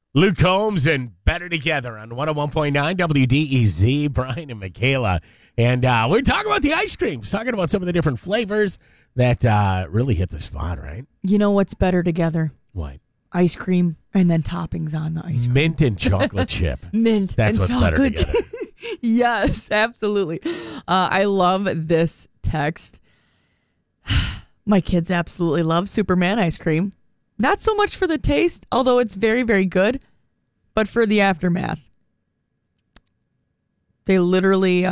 Luke Combs and Better Together on 101.9 WDEZ, Brian and Michaela. And we're talking about the ice creams, talking about some of the different flavors that really hit the spot, right? You know what's better together? What? Ice cream and then toppings on the ice cream. Mint and chocolate chip. Mint That's and what's better chocolate together. Yes, absolutely. I love this text. My kids absolutely love Superman ice cream. Not so much for the taste, although it's very, very good, but for the aftermath. They literally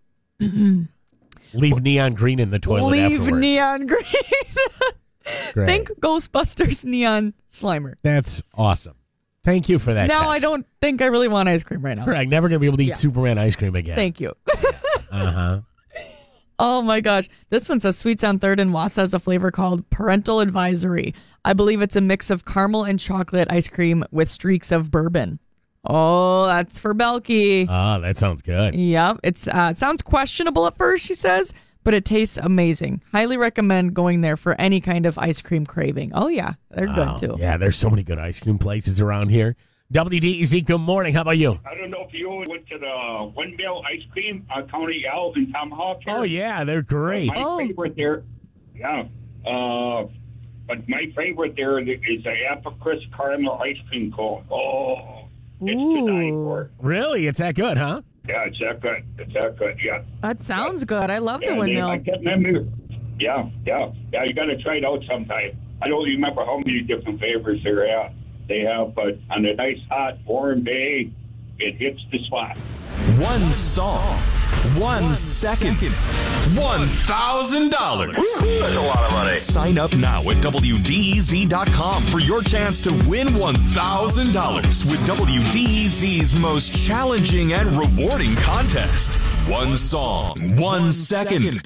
leave neon green in the toilet afterwards. Leave neon green. Great. Think Ghostbusters neon Slimer. That's awesome. Thank you for that. Now text. I don't think I really want ice cream right now. Correct. Never going to be able to eat Superman ice cream again. Thank you. Uh-huh. Oh, my gosh. This one says Sweets on 3rd and Wausau has a flavor called Parental Advisory. I believe it's a mix of caramel and chocolate ice cream with streaks of bourbon. Oh, that's for Belky. Oh, that sounds good. Yep. It sounds questionable at first, she says, but it tastes amazing. Highly recommend going there for any kind of ice cream craving. Oh, yeah. They're good, too. Yeah, there's so many good ice cream places around here. WDEZ, good morning. How about you? I don't know if you went to the Windmill Ice Cream on County L in Tomahawk. Oh, yeah, they're great. My favorite there, yeah. But my favorite there is the Apple Crisp Caramel Ice Cream cone. Oh, it's to die for. Really? It's that good, huh? Yeah, it's that good. It's that good, yeah. That sounds good. I love the Windmill. Yeah. You got to try it out sometime. I don't remember how many different flavors they have, but on a nice, hot, warm day, it hits the spot. One song, 1 second, $1,000. That's a lot of money. Sign up now at WDEZ.com for your chance to win $1,000 with WDEZ's most challenging and rewarding contest. One song, 1 second,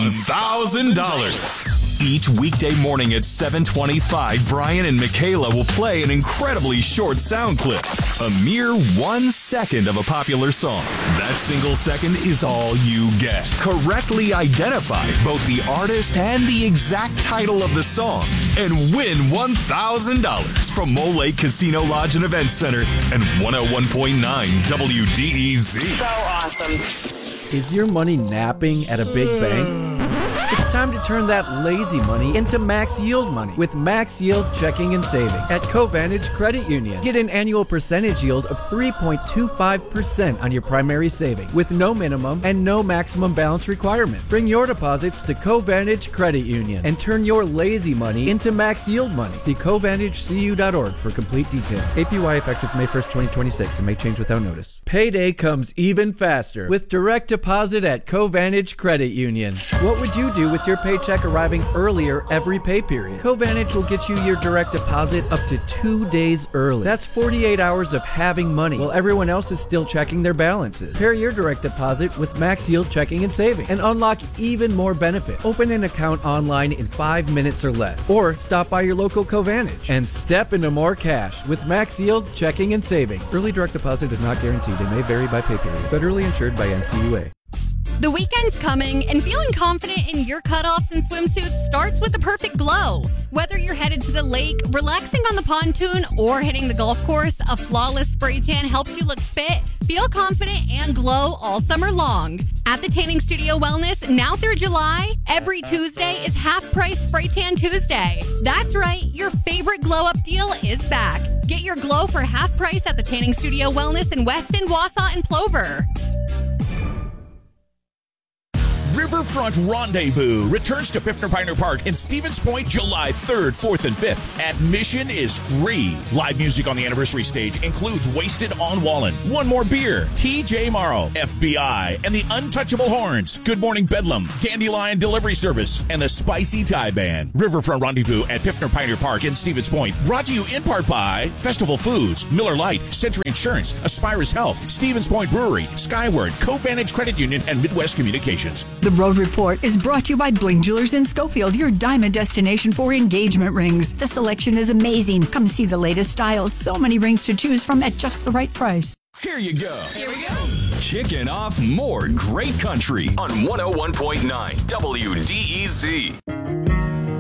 $1,000. Each weekday morning at 7:25, Brian and Michaela will play an incredibly short sound clip. A mere 1 second of a popular song. That single second is all you get. Correctly identify both the artist and the exact title of the song and win $1,000 from Mole Lake Casino Lodge and Events Center and 101.9 WDEZ. So awesome. Is your money napping at a big bank? It's time to turn that lazy money into max yield money with Max Yield Checking and Savings at Covantage Credit Union. Get an annual percentage yield of 3.25% on your primary savings with no minimum and no maximum balance requirements. Bring your deposits to Covantage Credit Union and turn your lazy money into max yield money. See CovantageCU.org for complete details. APY effective May 1st, 2026 and may change without notice. Payday comes even faster with direct deposit at Covantage Credit Union. What would you do with your paycheck arriving earlier every pay period? Covantage will get you your direct deposit up to 2 days early. That's 48 hours of having money while everyone else is still checking their balances. Pair your direct deposit with Max Yield Checking and Savings and unlock even more benefits. Open an account online in 5 minutes or less, or stop by your local Covantage and step into more cash with Max Yield Checking and Savings. Early direct deposit is not guaranteed and may vary by pay period. Federally insured by NCUA. The weekend's coming, and feeling confident in your cutoffs and swimsuits starts with the perfect glow. Whether you're headed to the lake, relaxing on the pontoon, or hitting the golf course, a flawless spray tan helps you look fit, feel confident, and glow all summer long. At the Tanning Studio Wellness, now through July, every Tuesday is half-price Spray Tan Tuesday. That's right, your favorite glow-up deal is back. Get your glow for half price at the Tanning Studio Wellness in Weston, Wausau, and Plover. Riverfront Rendezvous returns to Piffner Pioneer Park in Stevens Point July 3rd, 4th, and 5th. Admission is free. Live music on the anniversary stage includes Wasted on Wallen, One More Beer, TJ Morrow, FBI, and the Untouchable Horns, Good Morning Bedlam, Dandelion Delivery Service, and the Spicy Thai Band. Riverfront Rendezvous at Piffner Pioneer Park in Stevens Point. Brought to you in part by Festival Foods, Miller Lite, Century Insurance, Aspirus Health, Stevens Point Brewery, Skyward, Covantage Credit Union, and Midwest Communications. The Road Report is brought to you by Bling Jewelers in Schofield, your diamond destination for engagement rings. The selection is amazing. Come see the latest styles. So many rings to choose from at just the right price. Here you go. Here we go. Kicking off more great country on 101.9 WDEZ.